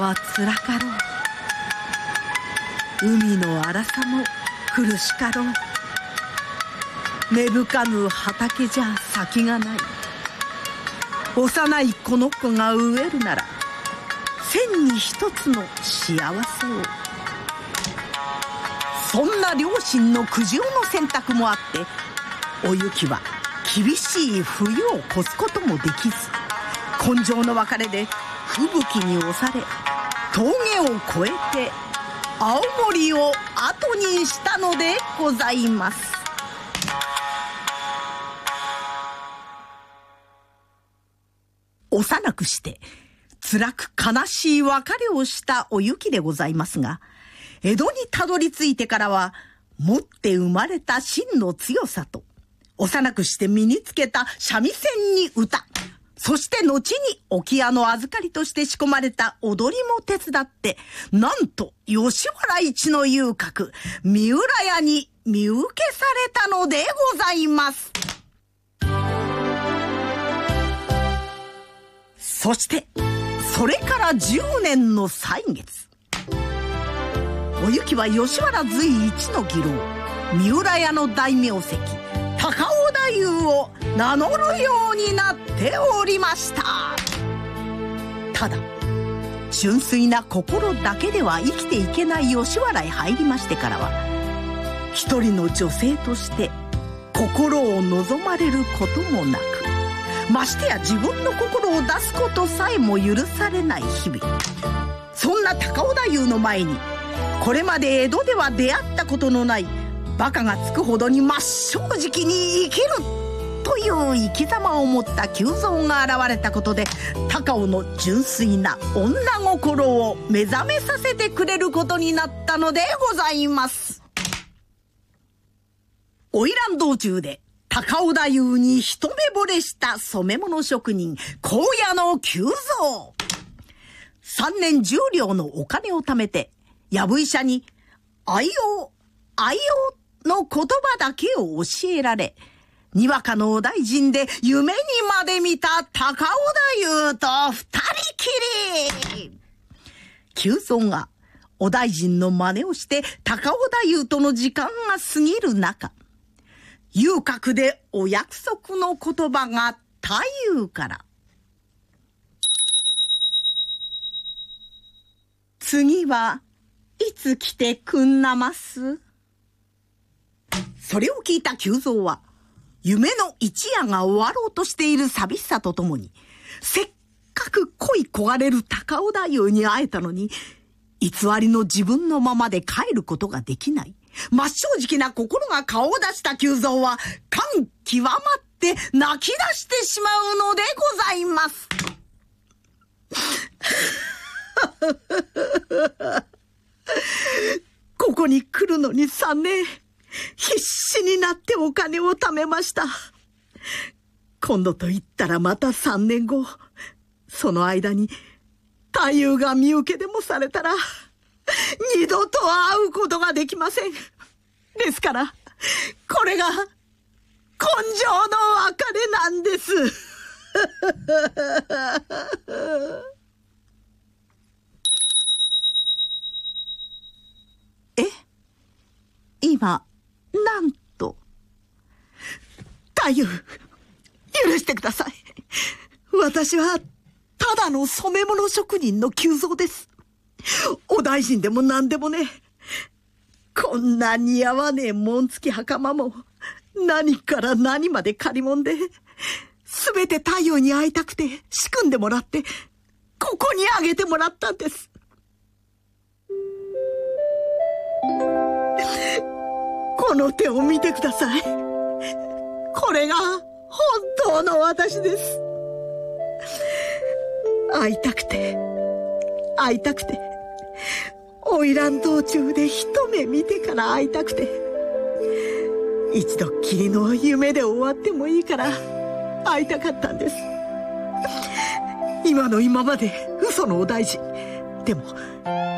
はつらかろう。海の荒さも苦しかろう。芽吹かぬ畑じゃ先がない。幼いこの子が植えるなら千に一つの幸せを。そんな両親の苦渋の選択もあっておゆきは厳しい冬を越すこともできず、今生の別れで吹雪に押され峠を越えて青森を後にしたのでございます。幼くして辛く悲しい別れをしたおゆきでございますが、江戸にたどり着いてからは持って生まれた心の強さと幼くして身につけた三味線に歌、そして後に置屋の預かりとして仕込まれた踊りも手伝って、なんと吉原一の遊郭三浦屋に身請けされたのでございます。そしてそれから10年の歳月、おゆきは吉原随一の義郎三浦屋の大名跡高尾太夫を名乗るようになっておりました。ただ純粋な心だけでは生きていけない吉原へ入りましてからは、一人の女性として心を望まれることもなく、ましてや自分の心を出すことさえも許されない日々。そんな高尾太夫の前に、これまで江戸では出会ったことのないバカがつくほどに真っ正直に生きるという生き様を持った久蔵が現れたことで、高尾の純粋な女心を目覚めさせてくれることになったのでございます。花魁道中で高尾太夫に一目惚れした染め物職人高野の久蔵。3年10両のお金を貯めてやぶ医者に愛用愛用の言葉だけを教えられ、にわかのお大臣で夢にまで見た高尾太夫と二人きり。久蔵がお大臣の真似をして高尾太夫との時間が過ぎる中、遊郭でお約束の言葉が太夫から、次はいつ来てくんなます？それを聞いた久蔵は夢の一夜が終わろうとしている寂しさとともに、せっかく恋焦がれる高尾太夫に会えたのに偽りの自分のままで帰ることができない真っ正直な心が顔を出した久蔵は感極まって泣き出してしまうのでございます。ここに来るのに3年必死になってお金を貯めました。今度と言ったらまた3年後、その間に太夫が身請けでもされたら二度と会うことができません。ですからこれが今生の別れなんです。今なんと。太夫、許してください。私はただの染め物職人の久蔵です。お大臣でも何でもね。こんな似合わねえ紋付き袴も何から何まで借り物で、すべて太夫に会いたくて仕組んでもらってここにあげてもらったんです。この手を見てください。これが本当の私です。会いたくて会いたくて、花魁道中で一目見てから会いたくて、一度きりの夢で終わってもいいから会いたかったんです。今の今まで嘘のお大臣でも